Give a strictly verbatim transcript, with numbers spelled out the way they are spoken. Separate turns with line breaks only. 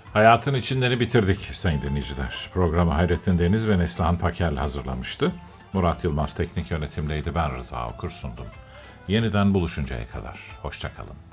Hayatın içinleri bitirdik sayın dinleyiciler. Programı Hayrettin Deniz ve Neslihan Pakel hazırlamıştı. Murat Yılmaz teknik yönetimdeydi. Ben Rıza Okur sundum. Yeniden buluşuncaya kadar. Hoşça kalın.